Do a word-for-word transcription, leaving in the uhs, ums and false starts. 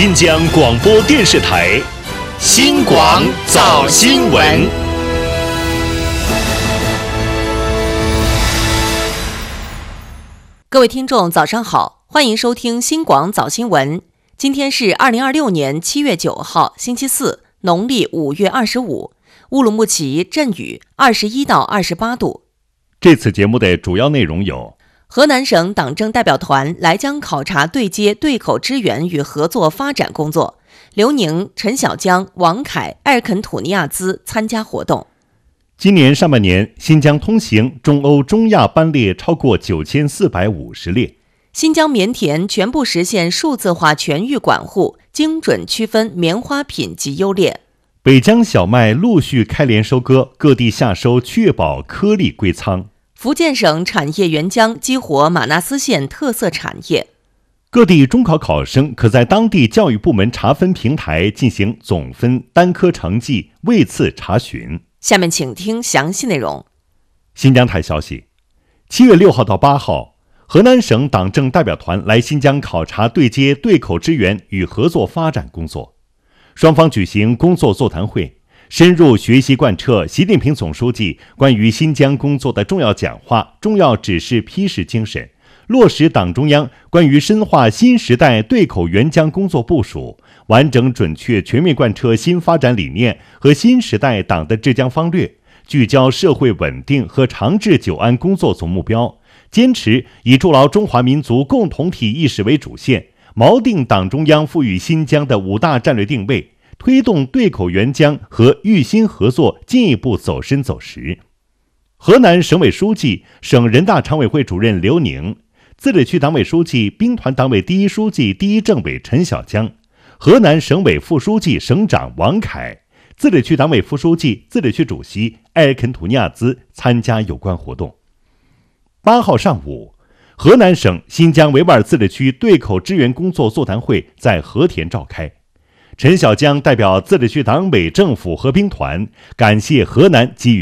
新疆广播电视台新广早新闻。 各位听众早上好，欢迎收听新广早新闻。今天是二零二六年七月九号星期四，农历五月二十五，乌鲁木齐阵雨，二十一到二十八度。 这次节目的主要内容有： 河南省党政代表团来江考察对接对口支援与合作发展工作，刘宁、陈小江、王凯、埃尔肯土尼亚兹参加活动。 今年上半年，新疆通行中欧中亚班列超过九千四百五十列。 新疆棉田全部实现数字化全域管护，精准区分棉花品级优劣。 北疆小麦陆续开镰收割，各地下收确保颗粒归仓。 福建省产业援疆激活马纳斯县特色产业。 各地中考考生可在当地教育部门查分平台进行总分、单科成绩位次查询。 下面请听详细内容。 新疆台消息，七月六号到八号，河南省党政代表团来新疆考察对接对口支援与合作发展工作，双方举行工作座谈会，深入学习贯彻习近平总书记关于新疆工作的重要讲话、重要指示批示精神，落实党中央关于深化新时代对口援疆工作部署，完整准确全面贯彻新发展理念和新时代党的治疆方略，聚焦社会稳定和长治久安工作总目标，坚持以筑牢中华民族共同体意识为主线，锚定党中央赋予新疆的五大战略定位，推动对口援疆和豫新合作进一步走深走实。河南省委书记、省人大常委会主任刘宁，自治区党委书记、兵团党委第一书记、第一政委陈小江，河南省委副书记、省长王凯，自治区党委副书记、自治区主席埃尔肯土尼亚兹参加有关活动。八号上午，河南省新疆维吾尔自治区对口支援工作座谈会在和田召开。陈小江代表自治区党委政府和兵团，感谢河南给予